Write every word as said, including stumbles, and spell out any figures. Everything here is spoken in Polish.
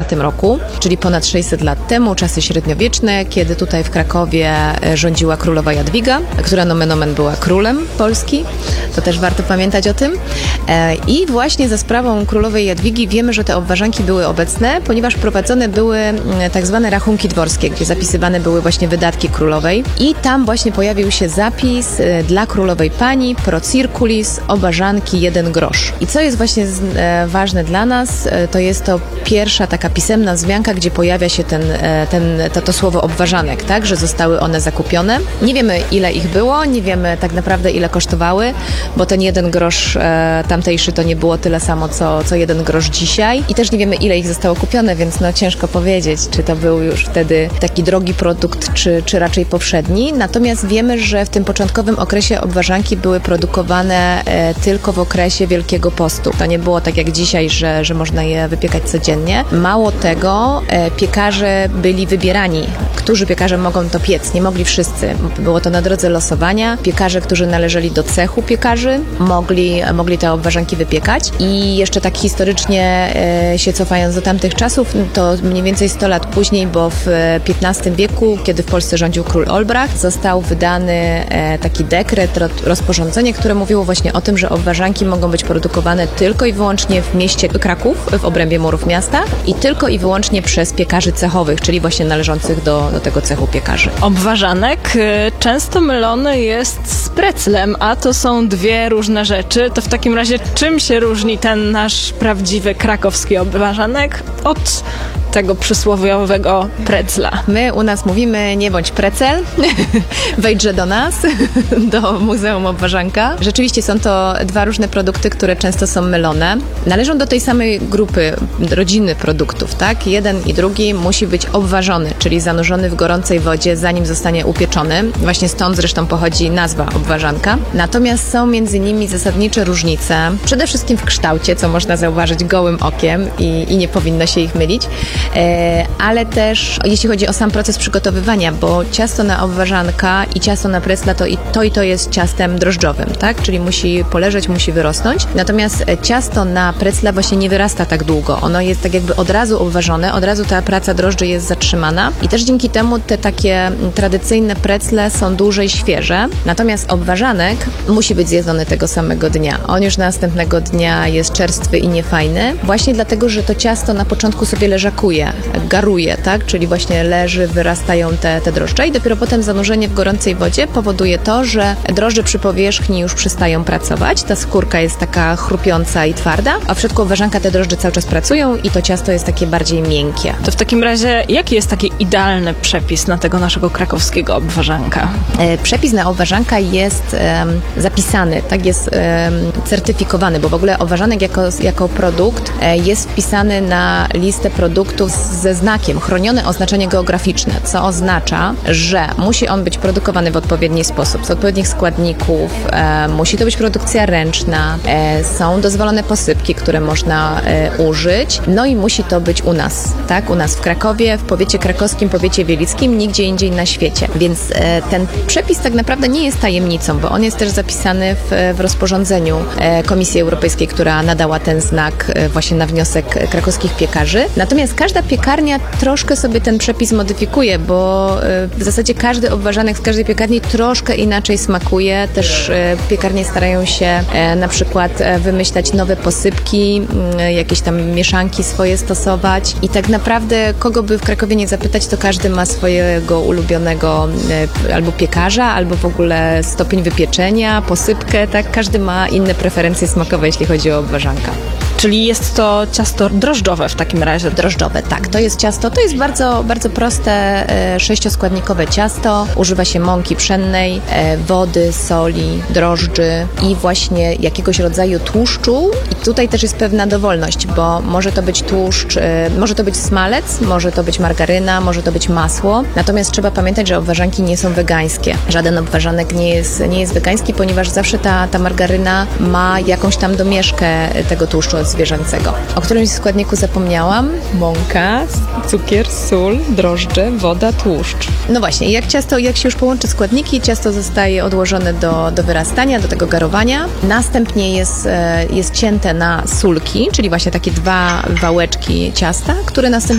czwartym roku, czyli ponad sześćset lat temu, czasy średniowieczne, kiedy tutaj w Krakowie rządziła królowa Jadwiga, która nomen omen była królem Polski. To też warto pamiętać o tym. I właśnie za sprawą królowej Jadwigi wiemy, że te obwarzanki były obecne, ponieważ prowadzone były tak zwane rachunki dworskie, gdzie zapisywane były właśnie wydatki królowej. I tam właśnie pojawił się zapis dla królowej pani pro circulis obwarzanki jeden grosz. I co jest właśnie ważne dla nas, to jest to pierwsza taka pisemna wzmianka, gdzie pojawia się ten, ten, to, to słowo obwarzanek, tak, że zostały one zakupione. Nie wiemy, ile ich było, nie wiemy tak naprawdę, ile kosztowały, bo ten jeden grosz e, tamtejszy to nie było tyle samo, co, co jeden grosz dzisiaj. I też nie wiemy, ile ich zostało kupione, więc no ciężko powiedzieć, czy to był już wtedy taki drogi produkt, czy, czy raczej powszedni. Natomiast wiemy, że w tym początkowym okresie obwarzanki były produkowane e, tylko w okresie Wielkiego Postu. To nie było tak jak dzisiaj, że, że można je wypiekać codziennie. Mało tego, e, piekarze byli wybierani, którzy piekarze mogą to piec. Nie mogli wszyscy. Było to na drodze losowania. Piekarze, którzy należeli do cechu piekarzy, mogli, mogli te obwarzanki wypiekać. I jeszcze tak historycznie e, się cofając do tamtych czasów, to mniej więcej sto lat później, bo w piętnastym wieku, kiedy w Polsce rządził król Olbracht, został wydany e, taki dekret, ro, rozporządzenie, które mówiło właśnie o tym, że obwarzanki mogą być produkowane tylko i wyłącznie w mieście Kraków, w obrębie murów miasta i tylko i wyłącznie przez piekarzy cechowych, czyli właśnie należących do, do tego cechu piekarzy. Obwarzanek y, często mylony jest z preclem, a to są dwie różne rzeczy. To w takim razie czym się różni ten nasz prawdziwy krakowski obwarzanek od tego przysłowiowego precla? My u nas mówimy nie bądź precel, wejdźże do nas, do Muzeum Obwarzanka. Rzeczywiście są to dwa różne produkty, które często są mylone. Należą do tej samej grupy, rodziny produktów, tak? Jeden i drugi musi być obważony, czyli zanurzony w gorącej wodzie, zanim zostanie upieczony. Właśnie stąd zresztą pochodzi nazwa obwarzanka. Natomiast są między nimi zasadnicze różnice, przede wszystkim w kształcie, co można zauważyć gołym okiem i, i nie powinno się ich mylić. Ale też jeśli chodzi o sam proces przygotowywania, bo ciasto na obwarzanka i ciasto na precla to i to, i to jest ciastem drożdżowym, tak? Czyli musi poleżeć, musi wyrosnąć. Natomiast ciasto na precla właśnie nie wyrasta tak długo. Ono jest tak jakby od razu obważone, od razu ta praca drożdży jest zatrzymana i też dzięki temu te takie tradycyjne precle są dłużej świeże. Natomiast obwarzanek musi być zjedzony tego samego dnia. On już następnego dnia jest czerstwy i niefajny, właśnie dlatego, że to ciasto na początku sobie leżakuje, garuje, tak? Czyli właśnie leży, wyrastają te, te drożdże i dopiero potem zanurzenie w gorącej wodzie powoduje to, że drożdże przy powierzchni już przestają pracować, ta skórka jest taka chrupiąca i twarda, a w środku obwarzanka te drożdże cały czas pracują i to ciasto jest takie bardziej miękkie. To w takim razie jaki jest taki idealny przepis na tego naszego krakowskiego obwarzanka? E, przepis na obwarzanka jest e, zapisany, tak, jest e, certyfikowany, bo w ogóle obwarzanek jako, jako produkt e, jest wpisany na listę produktów ze znakiem, chronione oznaczenie geograficzne, co oznacza, że musi on być produkowany w odpowiedni sposób, z odpowiednich składników, e, musi to być produkcja ręczna, e, są dozwolone posypki, które można e, użyć, no i musi to być u nas, tak, u nas w Krakowie, w powiecie krakowskim, powiecie wielickim, nigdzie indziej na świecie, więc e, ten przepis tak naprawdę nie jest tajemnicą, bo on jest też zapisany w, w rozporządzeniu e, Komisji Europejskiej, która nadała ten znak e, właśnie na wniosek krakowskich piekarzy. Natomiast każda piekarnia troszkę sobie ten przepis modyfikuje, bo w zasadzie każdy obwarzanek z każdej piekarni troszkę inaczej smakuje. Też piekarnie starają się na przykład wymyślać nowe posypki, jakieś tam mieszanki swoje stosować i tak naprawdę kogo by w Krakowie nie zapytać, to każdy ma swojego ulubionego albo piekarza, albo w ogóle stopień wypieczenia, posypkę, tak? Każdy ma inne preferencje smakowe, jeśli chodzi o obwarzanka. Czyli jest to ciasto drożdżowe w takim razie? Drożdżowe, tak. To jest ciasto, to jest bardzo, bardzo proste, e, sześcioskładnikowe ciasto. Używa się mąki pszennej, e, wody, soli, drożdży i właśnie jakiegoś rodzaju tłuszczu. I tutaj też jest pewna dowolność, bo może to być tłuszcz, e, może to być smalec, może to być margaryna, może to być masło. Natomiast trzeba pamiętać, że obwarzanki nie są wegańskie. Żaden obwarzanek nie jest, nie jest wegański, ponieważ zawsze ta, ta margaryna ma jakąś tam domieszkę tego tłuszczu zwierzęcego. O którymś składniku zapomniałam. Mąka, cukier, sól, drożdże, woda, tłuszcz. No właśnie, jak ciasto, jak się już połączy składniki, ciasto zostaje odłożone do, do wyrastania, do tego garowania. Następnie jest, jest cięte na sulki, czyli właśnie takie dwa wałeczki ciasta, które następnie